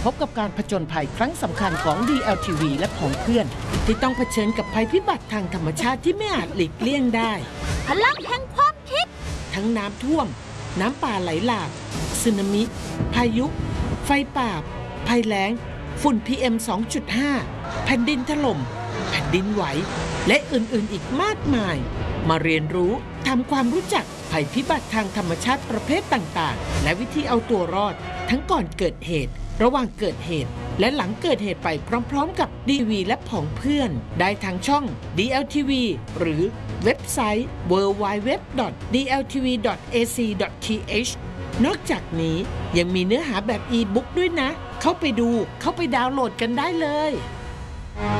บกับการผจญภัยครั้งสำคัญของ DLTV และของเพื่อนที่ต้องเผชิญกับภัยพิบัติทางธรรมชาติที่ไม่อาจหลีกเลี่ยงได้พลังแห่งความคิดทั้งน้ำท่วมน้ำป่าไหลหลากสึนามิพายุไฟป่าภัยแล้งฝุ่น PM 2.5 แผ่นดินถล่มแผ่นดินไหวและอื่นๆอีกมากมายมาเรียนรู้ทำความรู้จักภัยพิบัติทางธรรมชาติประเภทต่างๆและวิธีเอาตัวรอดทั้งก่อนเกิดเหตุระหว่างเกิดเหตุและหลังเกิดเหตุไปพร้อมๆกับ DV และผองเพื่อนได้ทางช่อง DLTV หรือเว็บไซต์ www.dltv.ac.th นอกจากนี้ยังมีเนื้อหาแบบอีบุ๊กด้วยนะเข้าไปดูเข้าไปดาวน์โหลดกันได้เลย